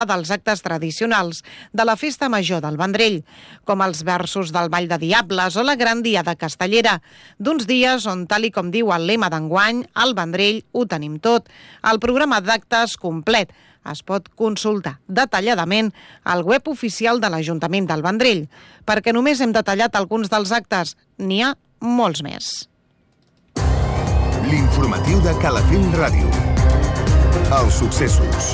dels actes tradicionals de la Festa Major del Vendrell, com els versos del Ball de Diables o la Gran Diada Castellera, d'uns dies on, tal i com diu el lema d'enguany, al Vendrell ho tenim tot. El programa d'actes complet es pot consultar detalladament al web oficial de l'Ajuntament del Vendrell, perquè només hem detallat alguns dels actes, n'hi ha molts més. L'informatiu de Calafell Ràdio. Els successos.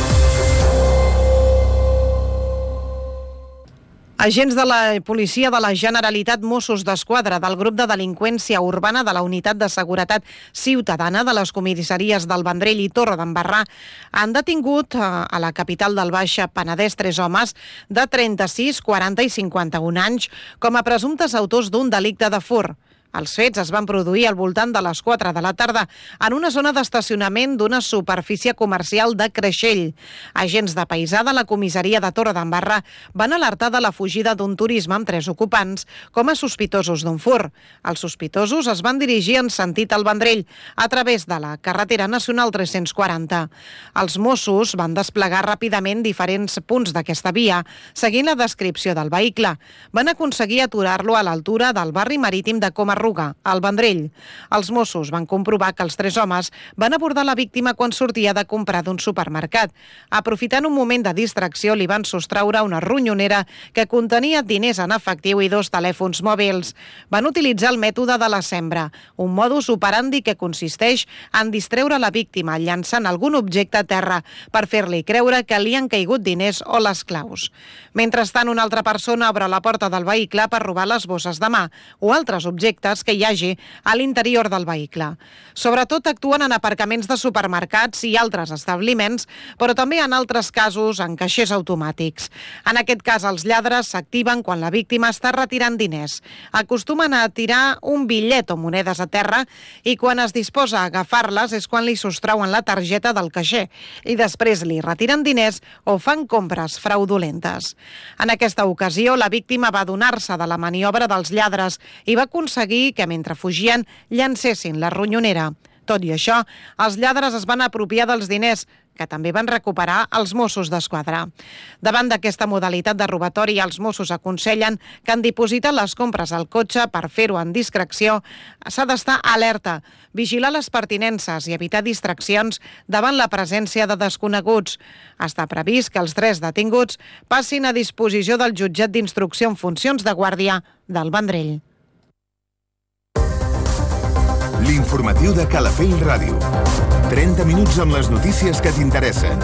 Agents de la Policia de la Generalitat, Mossos d'Esquadra, del grup de delinqüència urbana de la Unitat de Seguretat Ciutadana de les comissaries del Vendrell i Torredembarra han detingut a la capital del Baix Penedès 3 homes de 36, 40 i 51 anys com a presumptes autors d'un delicte de furt. Els fets es van produir al voltant de les 4 de la tarda en una zona d'estacionament d'una superfície comercial de Creixell. Agents de paisà de la comissaria de Torredembarra van alertar de la fugida d'un turisme amb 3 ocupants com a sospitosos d'un furt. Els sospitosos es van dirigir en sentit al Vendrell a través de la carretera nacional 340. Els Mossos van desplegar ràpidament diferents punts d'aquesta via, seguint la descripció del vehicle. Van aconseguir aturar-lo a l'altura del barri marítim de Comarruga, al Vendrell. Els Mossos van comprovar que els 3 homes van abordar la víctima quan sortia de comprar d'un supermercat. Aprofitant un moment de distracció, li van sostraure una ronyonera que contenia diners en efectiu i 2 telèfons mòbils. Van utilitzar el mètode de la sembra, un modus operandi que consisteix en distreure la víctima llançant algun objecte a terra per fer-li creure que li han caigut diners o les claus. Mentrestant, una altra persona obre la porta del vehicle per robar les bosses de mà o altres objectes que hi hagi a l'interior del vehicle. Sobretot actuen en aparcaments de supermercats i altres establiments, però també en altres casos en caixers automàtics. En aquest cas, els lladres s'activen quan la víctima està retirant diners. Acostumen a tirar un bitllet o monedes a terra i quan es disposa a agafar-les és quan li sostrauen la targeta del caixer i després li retiren diners o fan compres fraudulentes. En aquesta ocasió, la víctima va adonar-se de la maniobra dels lladres i va aconseguir que mentre fugien llancessin la ronyonera. Tot i això, els lladres es van apropiar dels diners, que també van recuperar els Mossos d'Esquadra. Davant d'aquesta modalitat de robatori, els Mossos aconsellen que en dipositar les compres al cotxe per fer-ho en discreció s'ha d'estar alerta, vigilar les pertinences i evitar distraccions davant la presència de desconeguts. Està previst que els 3 detinguts passin a disposició del jutjat d'instrucció en funcions de guàrdia del Vendrell. L'informatiu de Calafell Ràdio. 30 minuts amb les notícies que t'interessen.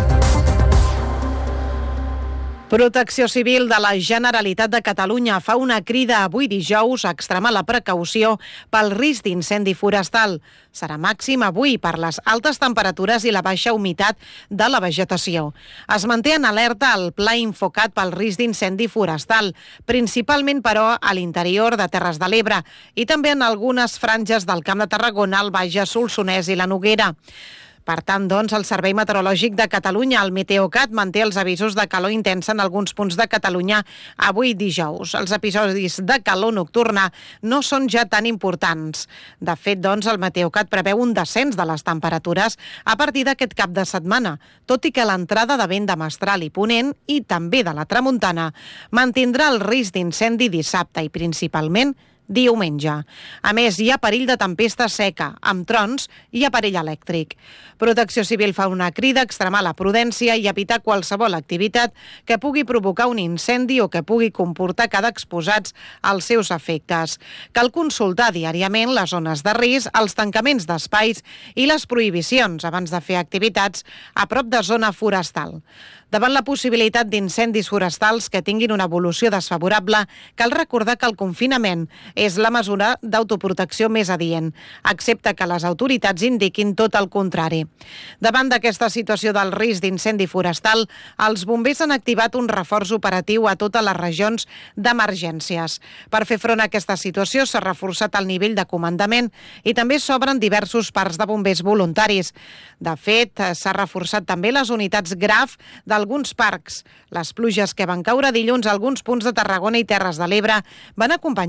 Protecció Civil de la Generalitat de Catalunya fa una crida avui dijous a extremar la precaució pel risc d'incendi forestal. Serà màxim avui per les altes temperatures i la baixa humitat de la vegetació. Es manté en alerta el pla Infocat pel risc d'incendi forestal, principalment, però, a l'interior de Terres de l'Ebre i també en algunes franges del Camp de Tarragona, el Bages, Solsonès i la Noguera. Per tant, doncs, el Servei Meteorològic de Catalunya, el Meteocat, manté els avisos de calor intensa en alguns punts de Catalunya avui dijous. Els episodis de calor nocturna no són ja tan importants. De fet, doncs, el Meteocat preveu un descens de les temperatures a partir d'aquest cap de setmana, tot i que l'entrada de vent de mestral i ponent i també de la tramuntana mantindrà el risc d'incendi dissabte i principalment diumenge. A més, hi ha perill de tempesta seca, amb trons i aparell elèctric. Protecció Civil fa una crida a extremar la prudència i evitar qualsevol activitat que pugui provocar un incendi o que pugui comportar quedar exposats als seus efectes. Cal consultar diàriament les zones de risc, els tancaments d'espais i les prohibicions abans de fer activitats a prop de zona forestal. Davant la possibilitat d'incendis forestals que tinguin una evolució desfavorable, cal recordar que el confinament és la mesura d'autoprotecció més adient, excepte que les autoritats indiquin tot el contrari. Davant d'aquesta situació del risc d'incendi forestal, els bombers han activat un reforç operatiu a totes les regions d'emergències. Per fer front a aquesta situació s'ha reforçat el nivell de comandament i també s'obren diversos parcs de bombers voluntaris. De fet, s'ha reforçat també les unitats GRAF d'alguns parcs. Les pluges que van caure dilluns a alguns punts de Tarragona i Terres de l'Ebre van acompanyar-se de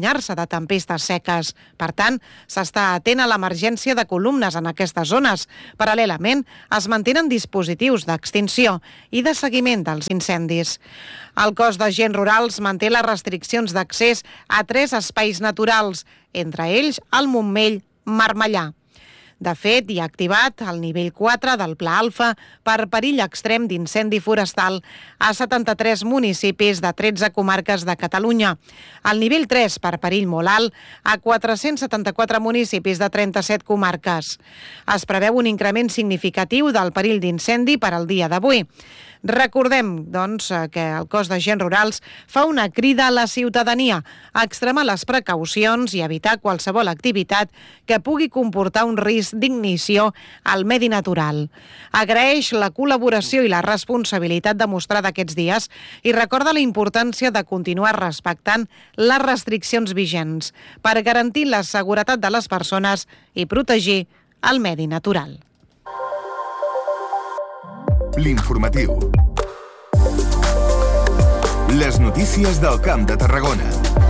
tempestes seques. Per tant, s'està atent a l'emergència de columnes en aquestes zones. Paral·lelament, es mantenen dispositius d'extinció i de seguiment dels incendis. El cos d'agents rurals manté les restriccions d'accés a 3 espais naturals, entre ells el Montmell Marmellà. De fet, hi ha activat el nivell 4 del Pla Alfa per perill extrem d'incendi forestal a 73 municipis de 13 comarques de Catalunya. El nivell 3 per perill molt alt a 474 municipis de 37 comarques. Es preveu un increment significatiu del perill d'incendi per al dia d'avui. Recordem, doncs, que el cos d'agents rurals fa una crida a la ciutadania a extremar les precaucions i evitar qualsevol activitat que pugui comportar un risc d'ignició al medi natural. Agraeix la col·laboració i la responsabilitat demostrada aquests dies i recorda la importància de continuar respectant les restriccions vigents per garantir la seguretat de les persones i protegir el medi natural. L'informatiu. Les notícies del Camp de Tarragona.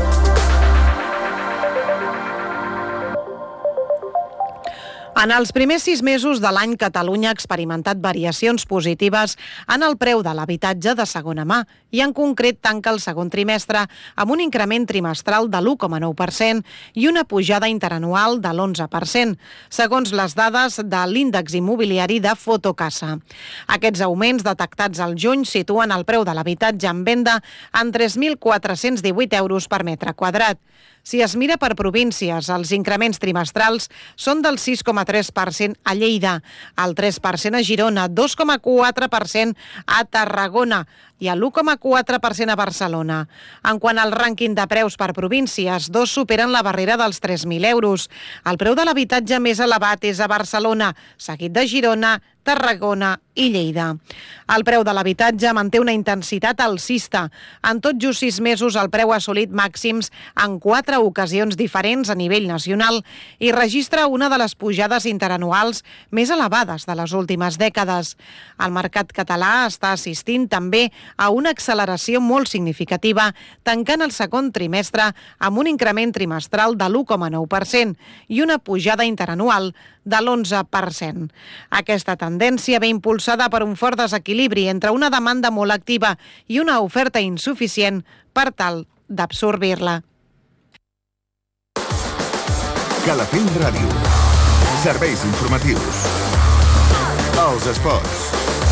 En els primers 6 mesos de l'any, Catalunya ha experimentat variacions positives en el preu de l'habitatge de segona mà i, en concret, tanca el segon trimestre amb un increment trimestral de l'1,9% i una pujada interanual de l'11%, segons les dades de l'índex immobiliari de Fotocasa. Aquests augments detectats al juny situen el preu de l'habitatge en venda en 3.418 euros per metre quadrat. Si es mira per províncies, els increments trimestrals són del 6,3% a Lleida, el 3% a Girona, 2,4% a Tarragona i el 1,4% a Barcelona. En quant al rànquing de preus per províncies, 2 superen la barrera dels 3.000 euros. El preu de l'habitatge més elevat és a Barcelona, seguit de Girona, Tarragona i Lleida. El preu de l'habitatge manté una intensitat alcista. En tot just 6 mesos el preu ha assolit màxims en 4 ocasions diferents a nivell nacional i registra una de les pujades interanuals més elevades de les últimes dècades. El mercat català està assistint també a una acceleració molt significativa, tancant el segon trimestre amb un increment trimestral de l'1,9% i una pujada interanual de l'11%. Aquesta tendència ve impulsada per un fort desequilibri entre una demanda molt activa i una oferta insuficient per tal d'absorbir-la. Calafell Ràdio. Serveis informatius. Els esports.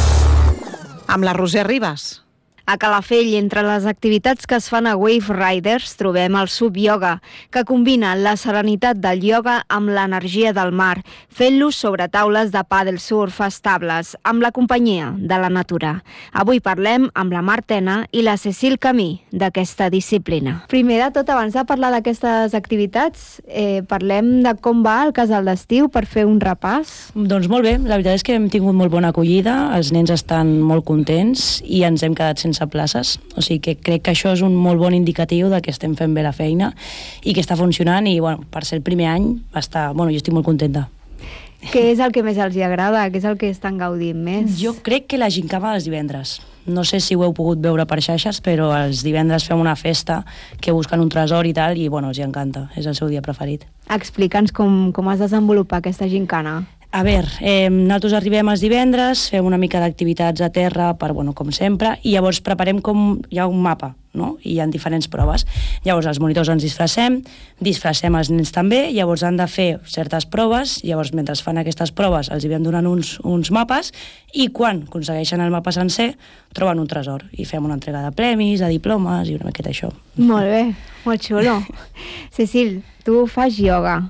Amb la Roser Ribas. A Calafell, entre les activitats que es fan a Wave Riders, trobem el Sub Yoga, que combina la serenitat del ioga amb l'energia del mar, fent-los sobre taules de pàdel surf estables, amb la companyia de la natura. Avui parlem amb la Martena i la Cecil Camí d'aquesta disciplina. Primer de tot, abans de parlar d'aquestes activitats, parlem de com va el casal d'estiu per fer un repàs. Doncs molt bé, la veritat és que hem tingut molt bona acollida, els nens estan molt contents i ens hem quedat sense places, o sigui que crec que això és un molt bon indicatiu de que estem fent bé la feina i que està funcionant i, bueno, per ser el primer any jo estic molt contenta. Què és el que més els agrada? Què és el que estan gaudint més? Jo crec que la gincama dels divendres. No sé si ho heu pogut veure per xarxes, però els divendres fem una festa que busquen un tresor i tal, i els encanta, és el seu dia preferit. Explica'ns com es desenvolupa aquesta gincana. A veure, nosaltres arribem els divendres, fem una mica d'activitats a terra, com sempre, i llavors preparem hi ha un mapa, no? I hi ha diferents proves. Llavors els monitors ens disfressem els nens també, llavors han de fer certes proves, llavors mentre fan aquestes proves els hi vam donant uns mapes, i quan aconsegueixen el mapa sencer troben un tresor, i fem una entrega de premis, de diplomes i una miqueta això. Molt bé, molt xulo. Cecil, tu fas ioga.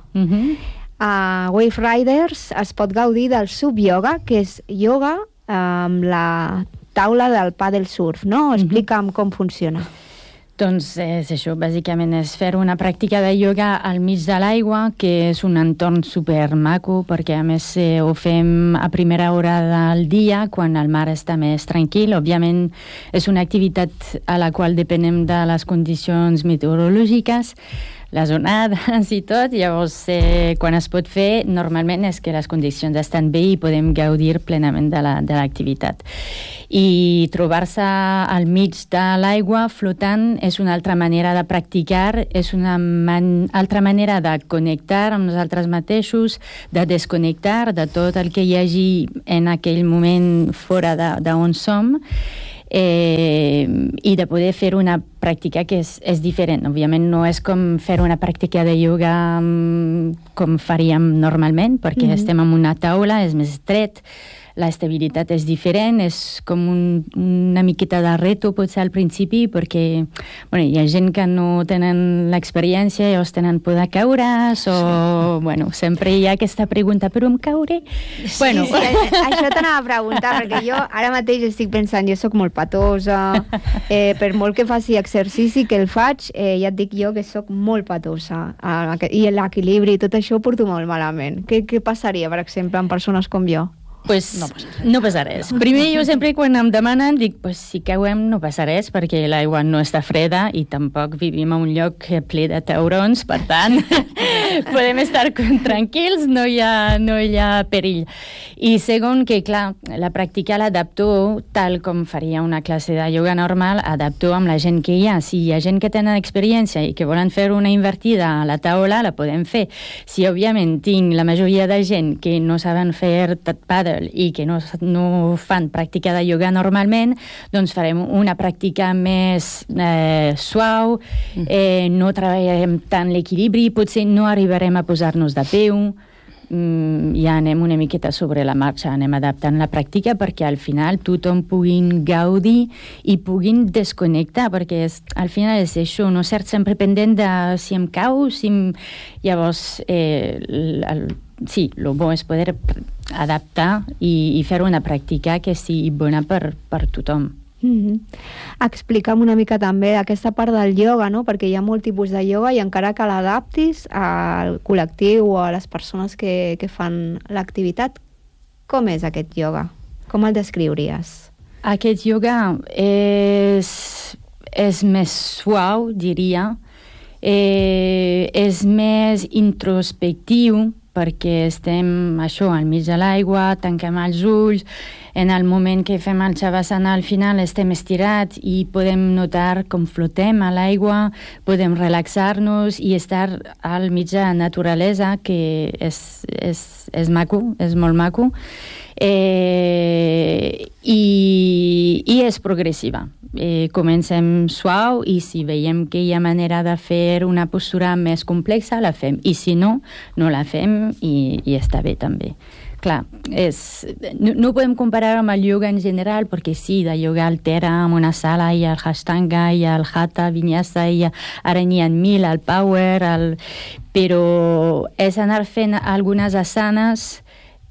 A Wave Riders es pot gaudir del sub-yoga, que és ioga amb la taula del pàdel surf, no? Explica'm com funciona. Doncs és això, bàsicament és fer una pràctica de ioga al mig de l'aigua, que és un entorn supermaco, perquè a més ho fem a primera hora del dia, quan el mar està més tranquil. Òbviament és una activitat a la qual depenem de les condicions meteorològiques. les onades i tot, llavors quan es pot fer normalment és que les condicions estan bé i podem gaudir plenament de l'activitat. I trobar-se al mig de l'aigua flotant és una altra manera de practicar, és una altra manera de connectar amb nosaltres mateixos, de desconnectar de tot el que hi hagi en aquell moment fora d'on som, i de poder fer una pràctica que és diferent. Òbviament no és com fer una pràctica de ioga com faríem normalment, perquè estem en una taula, és més estret, l'estabilitat és diferent, és com una miqueta de reto potser al principi, perquè hi ha gent que no tenen l'experiència i llavors tenen por de caure, o sempre hi ha aquesta pregunta, però em cauré? Sí, això t'anava a preguntar, perquè jo ara mateix estic pensant, jo sóc molt patosa, per molt que faci exercici que el faig, ja et dic jo que sóc molt patosa, i l'equilibri i tot això ho porto molt malament. Què passaria, per exemple, amb persones com jo? Pues no passa res. Primer, jo sempre quan em demanen dic, si cauem no passa res perquè l'aigua no està freda i tampoc vivim en un lloc ple de taurons, per tant podem estar tranquils, no hi ha perill. I segon, que clar, la pràctica l'adapto tal com faria una classe de ioga normal, adapto amb la gent que hi ha. Si hi ha gent que tenen experiència i que volen fer una invertida a la taula, la podem fer. Si òbviament tinc la majoria de gent que no saben fer paddle i que no fan pràctica de ioga normalment, doncs farem una pràctica més suau, no treballarem tant l'equilibri, potser no arribarem a posar-nos de peu, ja anem una miqueta sobre la marxa, anem adaptant la pràctica perquè al final tothom puguin gaudir i puguin desconnectar, perquè al final és això, no ser sempre pendent de si em cau, llavors sí, el bo és poder adaptar i fer una pràctica que sigui bona per tothom. Explica'm una mica també aquesta part del ioga, no? Perquè hi ha molt tipus de ioga i encara que l'adaptis al col·lectiu o a les persones que fan l'activitat, com és aquest ioga? Com el descriuries? Aquest ioga és més suau, diria, és més introspectiu, perquè estem al mig de l'aigua, tanquem els ulls, en el moment que fem el shavasana al final estem estirats i podem notar com flotem a l'aigua, podem relaxar-nos i estar al mig de la naturalesa, que és maco, és molt maco, i és progressiva. Comencem suau i si veiem que hi ha manera de fer una postura més complexa, la fem. I si no, no la fem i està bé també. Clar, no podem comparar amb el yoga en general, perquè sí, de yoga altera amb una sala, hi ha el Ashtanga, hi ha el Hatha, Vinyasa, ara n'hi ha 1000, el Power, però és anar fent algunes asanes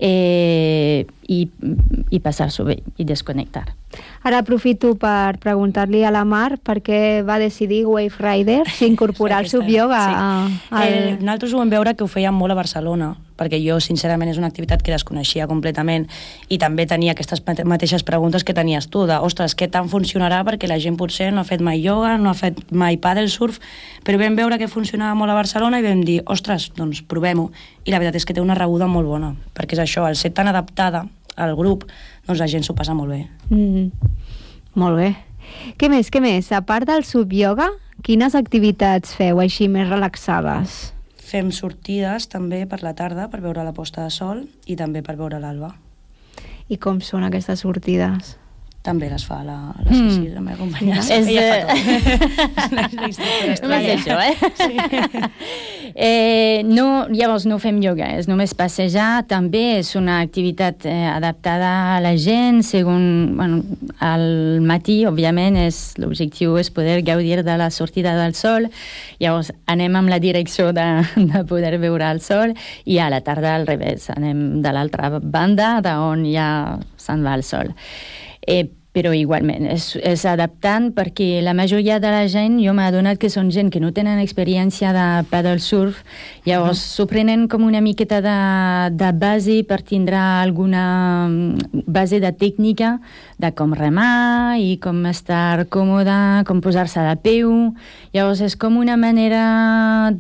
i passar-s'ho bé i desconnectar. Ara aprofito per preguntar-li a la Mar per què va decidir Wave Riders incorporar el subyoga. Nosaltres ho vam veure que ho fèiem molt a Barcelona, perquè jo sincerament és una activitat que desconeixia completament i també tenia aquestes mateixes preguntes que tenies tu, ostres, què tant funcionarà, perquè la gent potser no ha fet mai ioga, no ha fet mai paddle surf, però vam veure que funcionava molt a Barcelona i vam dir, ostres, doncs provem-ho. I la veritat és que té una rebuda molt bona, perquè és això, al ser tan adaptada al grup, doncs la gent s'ho passa molt bé. Molt bé. Què més? A part del subyoga, quines activitats feu així més relaxades? Fem sortides també per la tarda per veure la posta de sol i també per veure l'alba. I com són aquestes sortides? També les fa la Ceci, la meva companya. Ella fa tot. Només això, Sí. Llavors no fem ioga, és només passejar. També és una activitat adaptada a la gent, al matí, òbviament, l'objectiu és poder gaudir de la sortida del sol. Llavors anem amb la direcció de poder veure el sol i a la tarda al revés, anem de l'altra banda d'on ja se'n va el sol. però igualment és adaptant, perquè la majoria de la gent, jo m'he adonat que són gent que no tenen experiència de paddle surf, llavors s'ho prenen com una miqueta de base per tindre alguna base de tècnica de com remar i com estar còmode, com posar-se de peu. Llavors és com una manera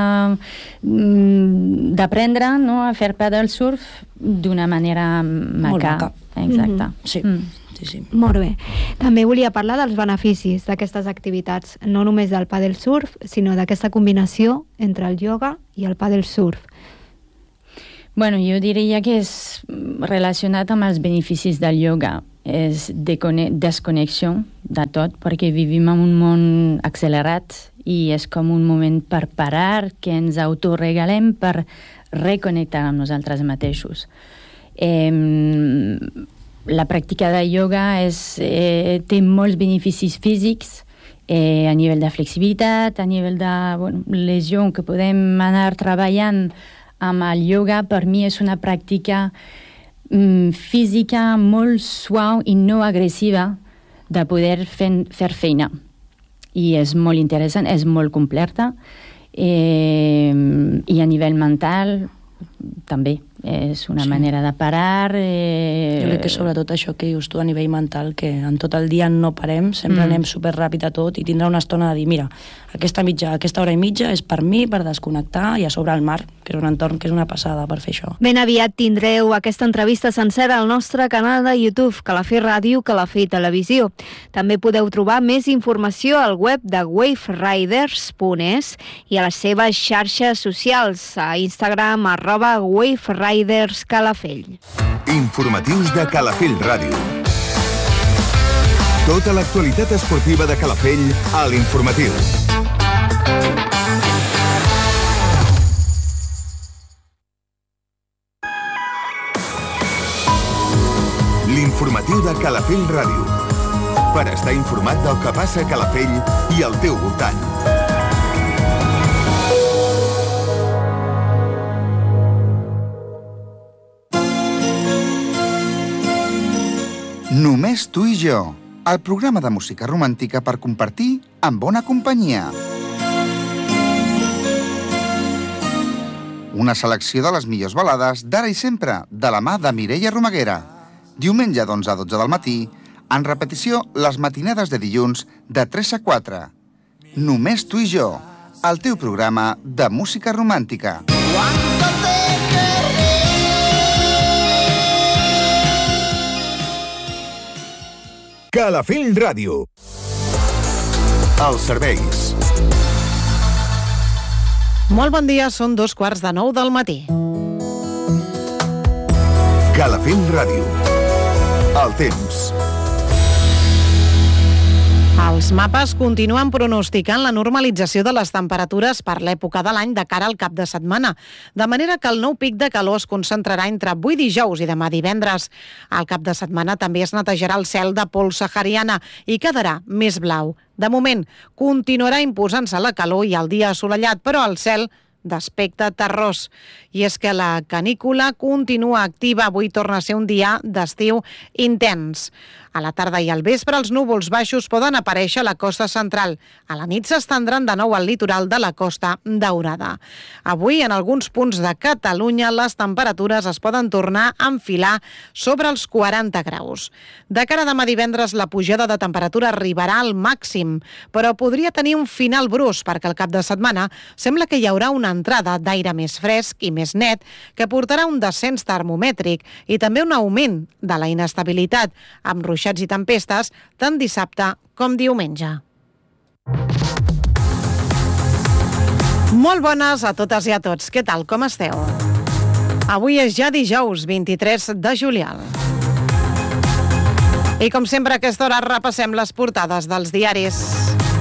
d'aprendre, no?, a fer paddle surf d'una manera maca. Molt maca. Exacte. Sí. Sí. Molt bé. També volia parlar dels beneficis d'aquestes activitats, no només del paddle surf, sinó d'aquesta combinació entre el ioga i el paddle surf. Bueno, jo diria que és relacionat amb els beneficis del ioga. És desconnexió de tot, perquè vivim en un món accelerat i és com un moment per parar, que ens autoregalem per reconnectar amb nosaltres mateixos. La pràctica de ioga té molts beneficis físics a nivell de flexibilitat, a nivell de lesió que podem anar treballant amb el ioga. Per mi és una pràctica física molt suau i no agressiva de poder fer feina. I és molt interessant, és molt completa i a nivell mental també. És una manera de parar. Jo crec que sobretot això que dius tu a nivell mental, que en tot el dia no parem, sempre anem superràpid a tot i tindrà una estona de dir, mira, aquesta hora i mitja és per mi, per desconnectar, i a sobre el mar, que és un entorn que és una passada per fer això. Ben aviat tindreu aquesta entrevista sencera al nostre canal de YouTube, Calafell Ràdio, Calafell Televisió. També podeu trobar més informació al web de waveriders.es i a les seves xarxes socials, a Instagram, @WaveRidersCalafell. Informatius de Calafell Ràdio. Tota l'actualitat esportiva de Calafell a l'Informatiu. L'Informatiu de Calafell Ràdio. Per estar informat del que passa a Calafell i al teu voltant. Només tu i jo, el programa de música romàntica per compartir amb bona companyia. Una selecció de les millors balades d'ara i sempre, de la mà de Mireia Romaguera. Diumenge d'11 a 12 del matí, en repetició les matinades de dilluns de 3 a 4. Només tu i jo, el teu programa de música romàntica. Calafell Ràdio. Els serveis. Molt bon dia, són 8:45 del matí. Calafell Ràdio. El temps. Els mapes continuen pronosticant la normalització de les temperatures per l'època de l'any de cara al cap de setmana, de manera que el nou pic de calor es concentrarà entre avui dijous i demà divendres. Al cap de setmana també es netejarà el cel de pols sahariana i quedarà més blau. De moment, continuarà imposant-se la calor i el dia assolellat, però el cel d'aspecte terrós. I és que la canícula continua activa. Avui torna a ser un dia d'estiu intens. A la tarda i al vespre els núvols baixos poden aparèixer a la costa central. A la nit s'estendran de nou al litoral de la Costa Daurada. Avui, en alguns punts de Catalunya, les temperatures es poden tornar a enfilar sobre els 40 graus. De cara a demà divendres, la pujada de temperatura arribarà al màxim, però podria tenir un final brusc, perquè al cap de setmana sembla que hi haurà una entrada d'aire més fresc i més net que portarà un descens termomètric i també un augment de la inestabilitat, amb ruixats i tempestes tant dissabte com diumenge. Molt bones a totes i a tots. Què tal, com esteu? Avui és ja dijous, 23 de juliol. I com sempre a aquesta hora repassem les portades dels diaris.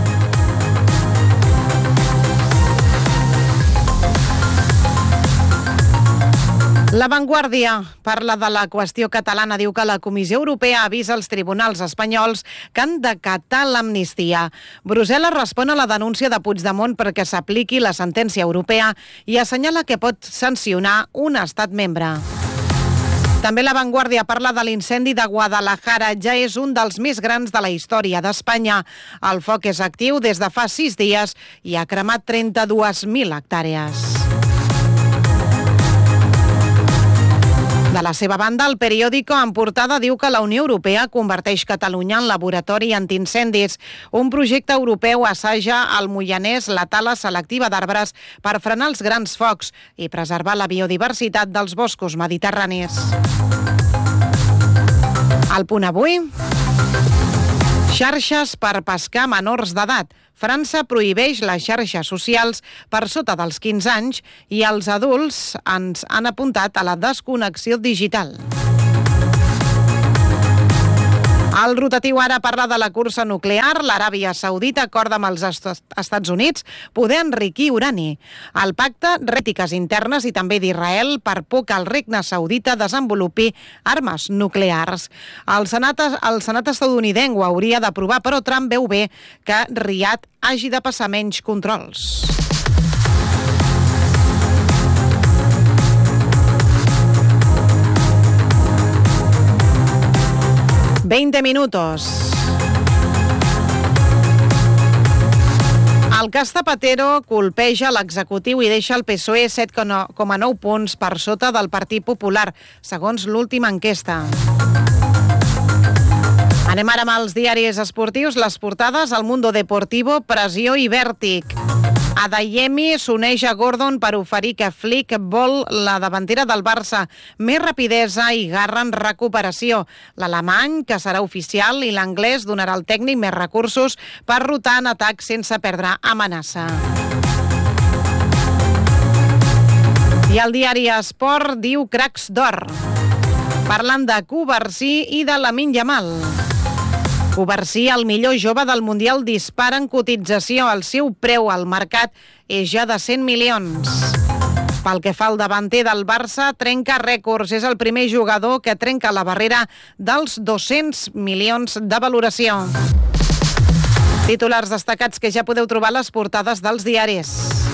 La Vanguardia parla de la qüestió catalana. Diu que la Comissió Europea avisa als tribunals espanyols que han d'acatar l'amnistia. Brussel·les respon a la denúncia de Puigdemont perquè s'apliqui la sentència europea i assenyala que pot sancionar un estat membre. També La Vanguardia parla de l'incendi de Guadalajara. Ja és un dels més grans de la història d'Espanya. El foc és actiu des de fa 6 dies i ha cremat 32.000 hectàrees. De la seva banda, el periòdico en portada diu que la Unió Europea converteix Catalunya en laboratori antiincendis. Un projecte europeu assaja al Moianès la tala selectiva d'arbres per frenar els grans focs i preservar la biodiversitat dels boscos mediterranis. Al Punt Avui, xarxes per pescar menors d'edat. França prohibeix les xarxes socials per sota dels 15 anys i els adults ens han apuntat a la desconnexió digital. El rotatiu ara parla de la cursa nuclear. L'Aràbia Saudita acorda amb els Estats Units poder enriquir urani. El pacte rètiques internes i també d'Israel per por que el regne saudita desenvolupi armes nuclears. El Senat estadounidenc ho hauria d'aprovar, però Trump veu bé que Riad hagi de passar menys controls. «20 minutos». El cas Zapatero colpeja l'executiu i deixa el PSOE 7,9 punts per sota del Partit Popular, segons l'última enquesta. Anem ara amb els diaris esportius, les portades. El Mundo Deportivo, pressió i vèrtic. Adeyemi s'uneix a Gordon per oferir que Flick vol la davantera del Barça. Més rapidesa i garra en recuperació. L'alemany, que serà oficial, i l'anglès donarà al tècnic més recursos per rotar en atac sense perdre amenaça. I el diari Esport diu cracs d'or. Parlen de Covarsí i de Lamine Yamal. Covarsí, el millor jove del Mundial, dispara en cotització. El seu preu al mercat és ja de 100 milions. Pel que fa al davanter del Barça, trenca rècords. És el primer jugador que trenca la barrera dels 200 milions de valoració. Titulars destacats que ja podeu trobar a les portades dels diaris.